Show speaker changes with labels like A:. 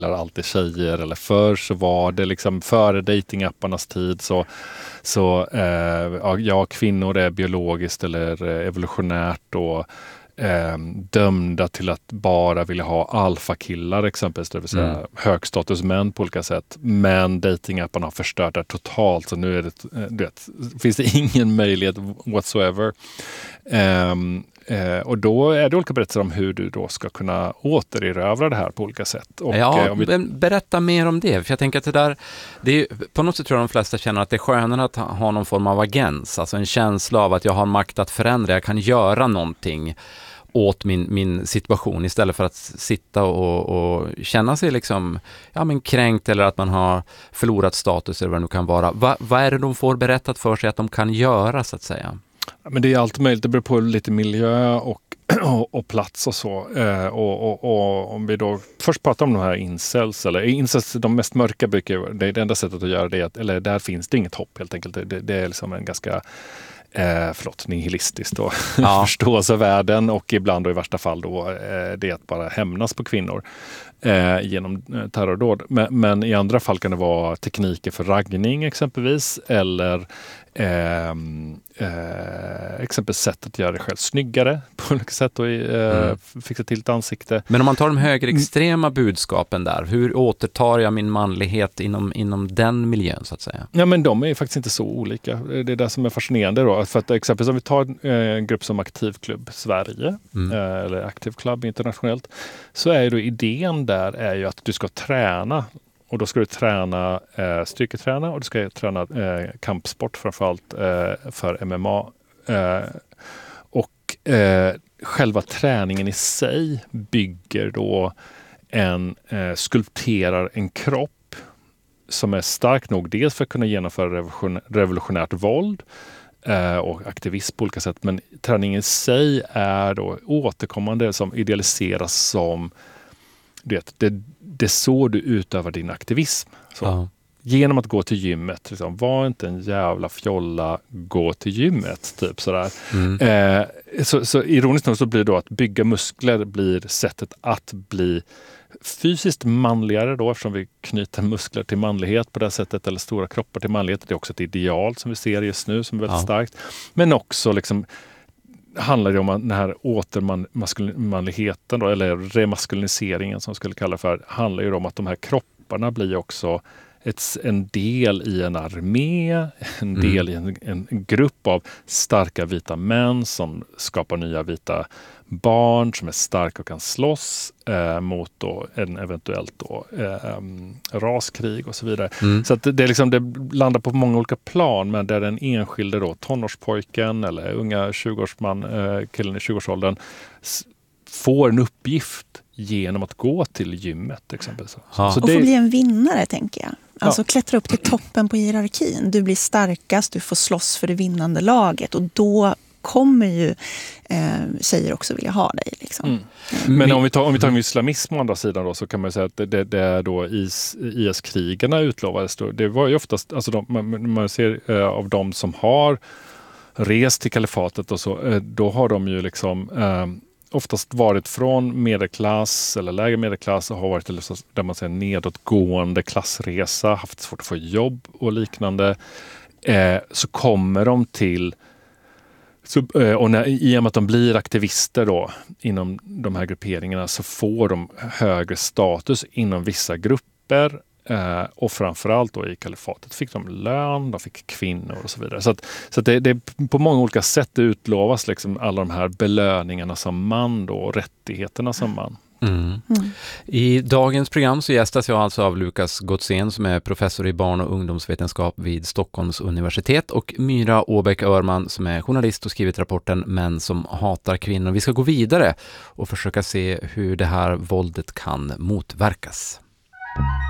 A: eller alltid tjejer, eller förr så var det liksom före datingapparnas tid så kvinnor är biologiskt eller evolutionärt och dömda till att bara vilja ha alfakillar exempelvis, det vill säga högstatusmän på olika sätt. Men datingapparna har förstört det totalt, så nu är det, finns det ingen möjlighet whatsoever. Och då är det olika berättelser om hur du då ska kunna återerövra det här på olika sätt. Och,
B: berätta mer om det, för jag tänker att det är, på något sätt tror jag de flesta känner att det är skönare att ha någon form av agens, alltså en känsla av att jag har makt att förändra, jag kan göra någonting åt min situation istället för att sitta och känna sig liksom kränkt eller att man har förlorat status eller vad det nu kan vara. Vad är det de får berättat för sig att de kan göra, så att säga?
A: Men det är allt möjligt, det beror på lite miljö och plats och så. Och om vi då först pratar om de här incels, de mest mörka brukar, det enda sättet att göra det, eller där finns det inget hopp helt enkelt. Det är liksom en ganska nihilistiskt och förståelse av världen, och ibland och i värsta fall då det är att bara hämnas på kvinnor genom terrordåd. Men i andra fall kan det vara tekniker för raggning exempelvis, eller exempelvis sätt att göra det själv snyggare på olika sätt och fixa till ett ansikte.
B: Men om man tar de högerextrema budskapen där, hur återtar jag min manlighet inom den miljön, så att säga? Ja,
A: men de är faktiskt inte så olika. Det är det som är fascinerande då. För att exempelvis om vi tar en grupp som Aktivklubb Sverige eller Active Club internationellt, så är ju då idén där är ju att du ska träna. Och då ska du träna styrketräna, och du ska träna kampsport framförallt för MMA. Och själva träningen i sig bygger då skulpterar en kropp som är stark nog dels för att kunna genomföra revolutionärt våld och aktivism på olika sätt. Men träningen i sig är då återkommande som idealiseras som det är så du utövar din aktivism. Så. Genom att gå till gymmet. Liksom, var inte en jävla fjolla, gå till gymmet. Typ sådär. Så ironiskt nog så blir det då att bygga muskler blir sättet att bli fysiskt manligare då, eftersom vi knyter muskler till manlighet på det sättet, eller stora kroppar till manlighet. Det är också ett ideal som vi ser just nu som är väldigt starkt. Men också liksom handlar det om den här återmanligheten då, eller remaskuliniseringen som skulle kalla för, handlar ju om att de här kropparna blir också en del i en armé, en del i en grupp av starka vita män som skapar nya vita barn som är starka och kan slåss mot då en eventuellt då, raskrig och så vidare. Så att det landar på många olika plan, men där den enskilde då, tonårspojken eller unga 20-årsman, killen i 20-årsåldern får en uppgift genom att gå till gymmet exempelvis. Så
C: och få bli en vinnare, tänker jag. Alltså klättra upp till toppen på hierarkin. Du blir starkast, du får slåss för det vinnande laget, och då kommer ju tjejer också vilja ha dig. Liksom.
A: Men om vi tar islamism å andra sidan då, så kan man säga att det är då IS-krigarna utlovades. Då. Det var ju oftast, alltså man ser av de som har rest till kalifatet och så, då har de ju liksom oftast varit från medelklass eller lägre medelklass och har varit där man säger nedåtgående klassresa, haft svårt att få jobb och liknande. Så kommer de till i och med att de blir aktivister då inom de här grupperingarna, så får de högre status inom vissa grupper. Och framförallt då i kalifatet fick de lön, de fick kvinnor och så vidare. Så att det på många olika sätt utlovas liksom alla de här belöningarna som man då, och rättigheterna som man.
B: I dagens program så gästas jag alltså av Lukas Gotzén som är professor i barn- och ungdomsvetenskap vid Stockholms universitet, och Myra Åbäck-Örman som är journalist och skrivit rapporten Män som hatar kvinnor. Vi ska gå vidare och försöka se hur det här våldet kan motverkas.